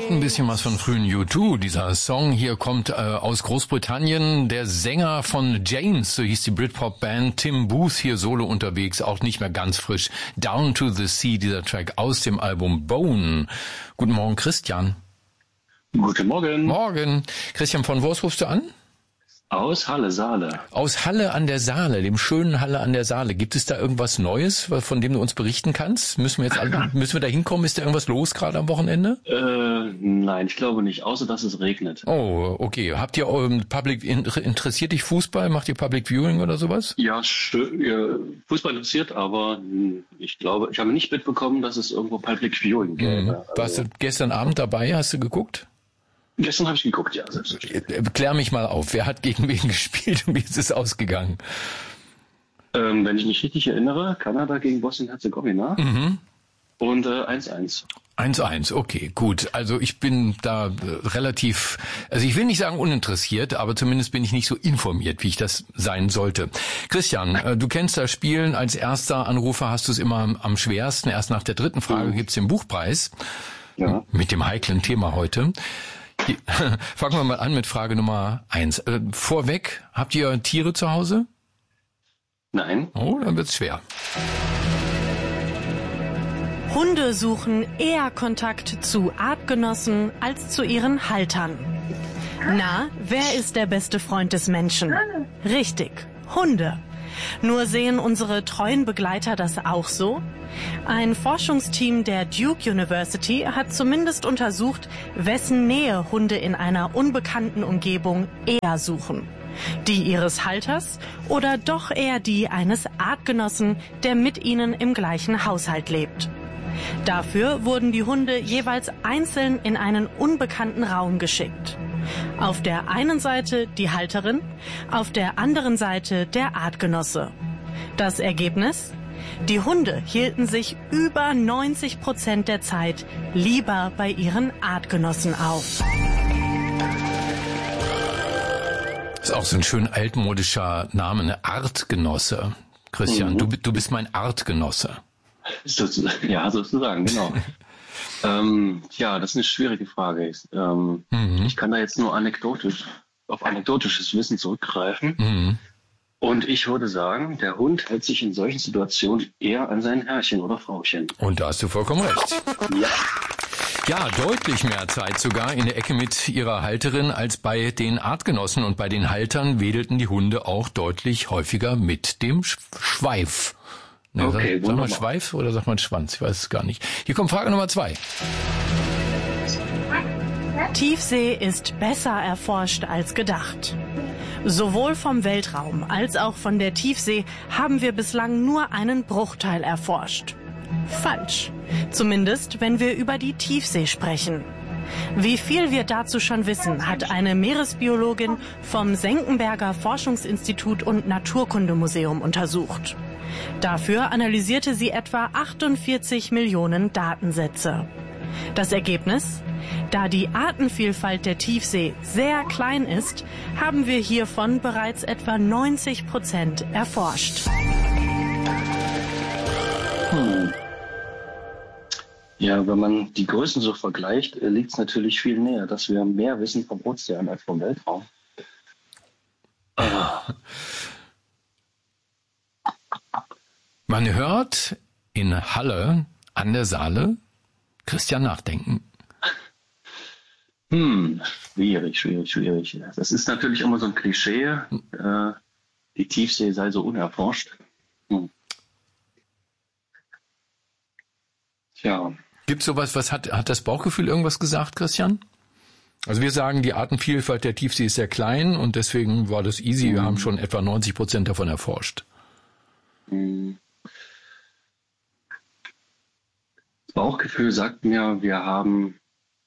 Hat ein bisschen was von frühen U2. Dieser Song hier kommt aus Großbritannien. Der Sänger von James, so hieß die Britpop-Band, Tim Booth hier solo unterwegs, auch nicht mehr ganz frisch. Down to the Sea, dieser Track aus dem Album Bone. Guten Morgen, Christian. Guten Morgen. Morgen. Christian, von wo rufst du an? Aus Halle, Saale. Aus Halle an der Saale, dem schönen Halle an der Saale. Gibt es da irgendwas Neues, von dem du uns berichten kannst? Müssen wir da hinkommen? Ist da irgendwas los gerade am Wochenende? Nein, ich glaube nicht, außer dass es regnet. Oh, okay. Habt ihr interessiert dich Fußball? Macht ihr Public Viewing oder sowas? Ja, Fußball interessiert, aber ich glaube, ich habe nicht mitbekommen, dass es irgendwo Public Viewing gäbe. Warst du gestern Abend dabei? Hast du geguckt? Gestern habe ich geguckt, ja, selbstverständlich. Klär mich mal auf, wer hat gegen wen gespielt und wie ist es ausgegangen? Wenn ich mich richtig erinnere, Kanada gegen Bosnien-Herzegowina und 1-1. 1-1, okay, gut. Also ich bin da relativ, also ich will nicht sagen uninteressiert, aber zumindest bin ich nicht so informiert, wie ich das sein sollte. Christian, du kennst das Spielen. Als erster Anrufer hast du es immer am schwersten. Erst nach der dritten Frage gibt's den Buchpreis. Ja. Mit dem heiklen Thema heute. Fangen wir mal an mit Frage Nummer 1. Vorweg, habt ihr Tiere zu Hause? Nein. Oh, dann wird's schwer. Hunde suchen eher Kontakt zu Artgenossen als zu ihren Haltern. Na, wer ist der beste Freund des Menschen? Richtig, Hunde. Nur sehen unsere treuen Begleiter das auch so? Ein Forschungsteam der Duke University hat zumindest untersucht, wessen Nähe Hunde in einer unbekannten Umgebung eher suchen. Die ihres Halters oder doch eher die eines Artgenossen, der mit ihnen im gleichen Haushalt lebt. Dafür wurden die Hunde jeweils einzeln in einen unbekannten Raum geschickt. Auf der einen Seite die Halterin, auf der anderen Seite der Artgenosse. Das Ergebnis? Die Hunde hielten sich über 90% der Zeit lieber bei ihren Artgenossen auf. Das ist auch so ein schön altmodischer Name, eine Artgenosse. Christian, du bist mein Artgenosse. Ja, sozusagen, genau. Ja, das ist eine schwierige Frage. Ich kann da jetzt nur auf anekdotisches Wissen zurückgreifen. Und ich würde sagen, der Hund hält sich in solchen Situationen eher an sein Herrchen oder Frauchen. Und da hast du vollkommen recht. Ja. Ja, deutlich mehr Zeit sogar in der Ecke mit ihrer Halterin als bei den Artgenossen. Und bei den Haltern wedelten die Hunde auch deutlich häufiger mit dem Schweif. Ne, okay, sagt man Schweif oder sagt man Schwanz? Ich weiß es gar nicht. Hier kommt Frage Nummer 2. Tiefsee ist besser erforscht als gedacht. Sowohl vom Weltraum als auch von der Tiefsee haben wir bislang nur einen Bruchteil erforscht. Falsch. Zumindest, wenn wir über die Tiefsee sprechen. Wie viel wir dazu schon wissen, hat eine Meeresbiologin vom Senckenberger Forschungsinstitut und Naturkundemuseum untersucht. Dafür analysierte sie etwa 48 Millionen Datensätze. Das Ergebnis? Da die Artenvielfalt der Tiefsee sehr klein ist, haben wir hiervon bereits etwa 90% erforscht. Ja, wenn man die Größen so vergleicht, liegt es natürlich viel näher, dass wir mehr wissen vom Ozean als vom Weltraum. Man hört in Halle an der Saale Christian nachdenken. Schwierig. Das ist natürlich immer so ein Klischee. Die Tiefsee sei so unerforscht. Tja. Gibt es sowas, was hat das Bauchgefühl irgendwas gesagt, Christian? Also wir sagen, die Artenvielfalt der Tiefsee ist sehr klein und deswegen war das easy. Wir haben schon etwa 90% davon erforscht. Das Bauchgefühl sagt mir, wir haben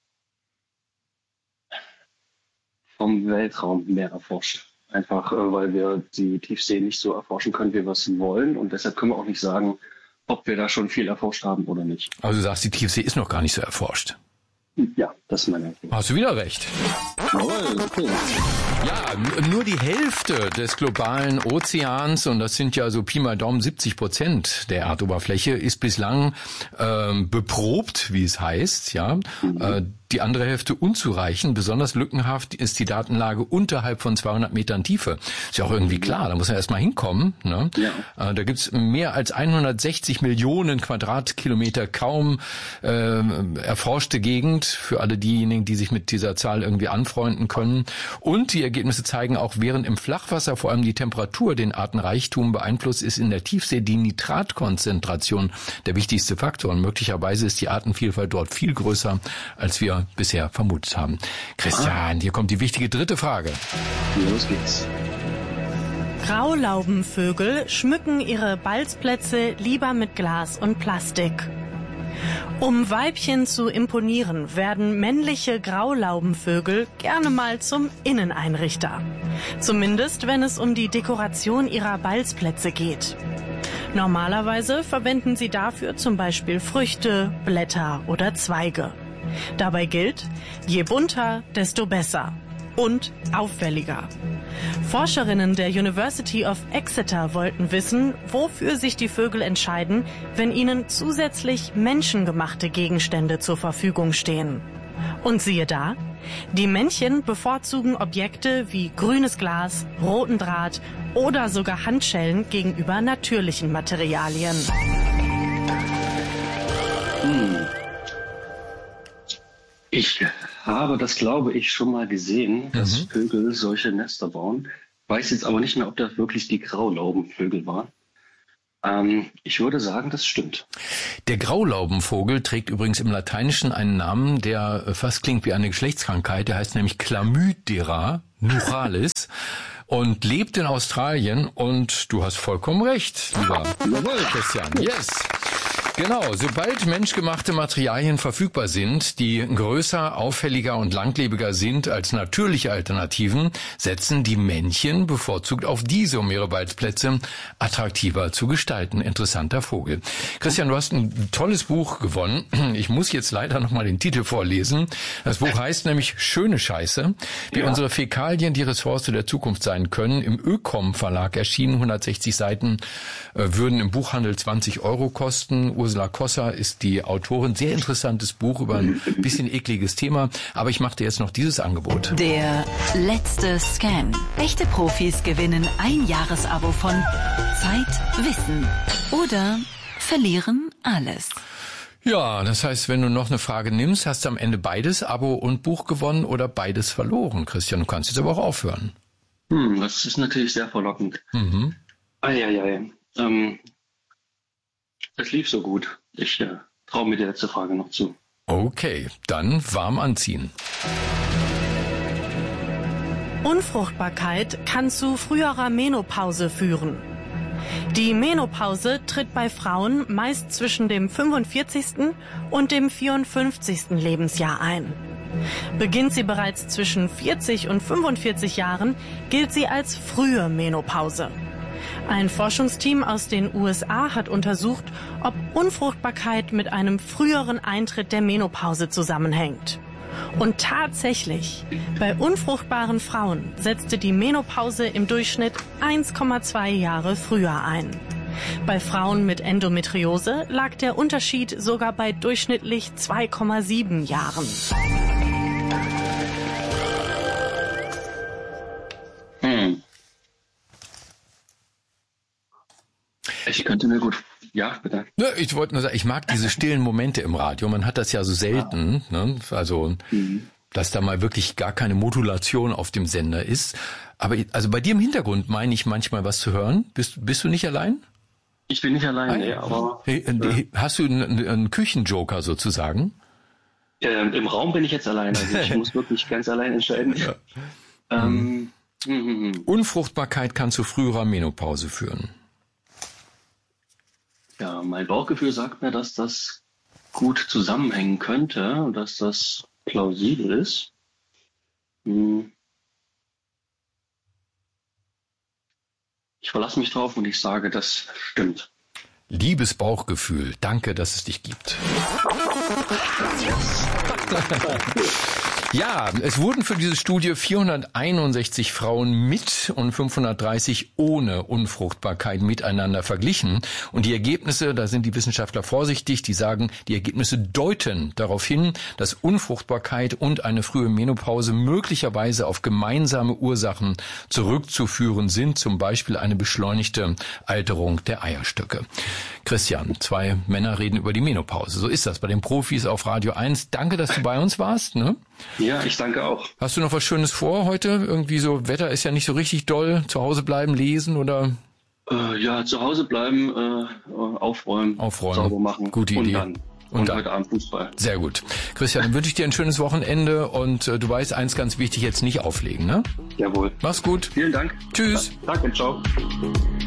vom Weltraum mehr erforscht. Einfach, weil wir die Tiefsee nicht so erforschen können, wie wir es wollen. Und deshalb können wir auch nicht sagen, ob wir da schon viel erforscht haben oder nicht. Also du sagst, die Tiefsee ist noch gar nicht so erforscht. Ja, das ist meine Erfahrung. Hast du wieder recht. Okay. Ja, nur die Hälfte des globalen Ozeans, und das sind ja so Pi mal Daumen 70% der Erdoberfläche, ist bislang beprobt, wie es heißt, ja. Die andere Hälfte unzureichend. Besonders lückenhaft ist die Datenlage unterhalb von 200 Metern Tiefe. Ist ja auch irgendwie klar, da muss man erstmal hinkommen. Ne? Ja. Da gibt's mehr als 160 Millionen Quadratkilometer kaum erforschte Gegend, für alle diejenigen, die sich mit dieser Zahl irgendwie anfreunden können. Und die Ergebnisse zeigen auch, während im Flachwasser vor allem die Temperatur den Artenreichtum beeinflusst, ist in der Tiefsee die Nitratkonzentration der wichtigste Faktor. Und möglicherweise ist die Artenvielfalt dort viel größer, als wir bisher vermutet haben. Christian, hier kommt die wichtige dritte Frage. Los geht's. Graulaubenvögel schmücken ihre Balzplätze lieber mit Glas und Plastik. Um Weibchen zu imponieren, werden männliche Graulaubenvögel gerne mal zum Inneneinrichter. Zumindest, wenn es um die Dekoration ihrer Balzplätze geht. Normalerweise verwenden sie dafür zum Beispiel Früchte, Blätter oder Zweige. Dabei gilt, je bunter, desto besser und auffälliger. Forscherinnen der University of Exeter wollten wissen, wofür sich die Vögel entscheiden, wenn ihnen zusätzlich menschengemachte Gegenstände zur Verfügung stehen. Und siehe da, die Männchen bevorzugen Objekte wie grünes Glas, roten Draht oder sogar Handschellen gegenüber natürlichen Materialien. Ich habe das, glaube ich, schon mal gesehen, dass Vögel solche Nester bauen. Weiß jetzt aber nicht mehr, ob das wirklich die Graulaubenvögel waren. Ich würde sagen, das stimmt. Der Graulaubenvogel trägt übrigens im Lateinischen einen Namen, der fast klingt wie eine Geschlechtskrankheit. Der heißt nämlich Chlamydera nuralis und lebt in Australien. Und du hast vollkommen recht, lieber Christian. Yes. Genau, sobald menschgemachte Materialien verfügbar sind, die größer, auffälliger und langlebiger sind als natürliche Alternativen, setzen die Männchen bevorzugt auf diese, um ihre Balzplätze attraktiver zu gestalten. Interessanter Vogel. Christian, du hast ein tolles Buch gewonnen. Ich muss jetzt leider nochmal den Titel vorlesen. Das Buch heißt nämlich Schöne Scheiße, wie unsere Fäkalien die Ressource der Zukunft sein können. Im Ökom Verlag erschienen, 160 Seiten, würden im Buchhandel 20 € kosten. Ursula Kossa ist die Autorin. Sehr interessantes Buch über ein bisschen ekliges Thema. Aber ich mache dir jetzt noch dieses Angebot. Der letzte Scan. Echte Profis gewinnen ein Jahresabo von Zeit, Wissen oder verlieren alles. Ja, das heißt, wenn du noch eine Frage nimmst, hast du am Ende beides, Abo und Buch gewonnen oder beides verloren. Christian, du kannst jetzt aber auch aufhören. Das ist natürlich sehr verlockend. Es lief so gut. Ich traue mir die letzte Frage noch zu. Okay, dann warm anziehen. Unfruchtbarkeit kann zu früherer Menopause führen. Die Menopause tritt bei Frauen meist zwischen dem 45. und dem 54. Lebensjahr ein. Beginnt sie bereits zwischen 40 und 45 Jahren, gilt sie als frühe Menopause. Ein Forschungsteam aus den USA hat untersucht, ob Unfruchtbarkeit mit einem früheren Eintritt der Menopause zusammenhängt. Und tatsächlich, bei unfruchtbaren Frauen setzte die Menopause im Durchschnitt 1,2 Jahre früher ein. Bei Frauen mit Endometriose lag der Unterschied sogar bei durchschnittlich 2,7 Jahren. Ich könnte mir gut... Ja, bitte. Ja, ich wollte nur sagen, ich mag diese stillen Momente im Radio. Man hat das ja so selten, ne? Also, dass da mal wirklich gar keine Modulation auf dem Sender ist. Aber also bei dir im Hintergrund meine ich manchmal was zu hören. Bist du nicht allein? Ich bin nicht allein, nee, aber... Hast du einen Küchenjoker sozusagen? Im Raum bin ich jetzt allein. Also ich muss wirklich ganz allein entscheiden. Ja. Unfruchtbarkeit kann zu früherer Menopause führen. Ja, mein Bauchgefühl sagt mir, dass das gut zusammenhängen könnte und dass das plausibel ist. Ich verlasse mich drauf und ich sage, das stimmt. Liebes Bauchgefühl, danke, dass es dich gibt. Ja, es wurden für diese Studie 461 Frauen mit und 530 ohne Unfruchtbarkeit miteinander verglichen. Und die Ergebnisse, da sind die Wissenschaftler vorsichtig, die sagen, die Ergebnisse deuten darauf hin, dass Unfruchtbarkeit und eine frühe Menopause möglicherweise auf gemeinsame Ursachen zurückzuführen sind, zum Beispiel eine beschleunigte Alterung der Eierstöcke. Christian, 2 Männer reden über die Menopause. So ist das bei den Profis auf Radio 1. Danke, dass du bei uns warst. Ne? Ja, ich danke auch. Hast du noch was Schönes vor heute? Irgendwie so, Wetter ist ja nicht so richtig doll. Zu Hause bleiben, lesen oder? Ja, zu Hause bleiben, aufräumen, sauber machen. Gute Idee. Und heute Abend Fußball. Sehr gut. Christian, dann wünsche ich dir ein schönes Wochenende und du weißt, eins ganz wichtig, jetzt nicht auflegen, ne? Jawohl. Mach's gut. Vielen Dank. Tschüss. Danke, ciao.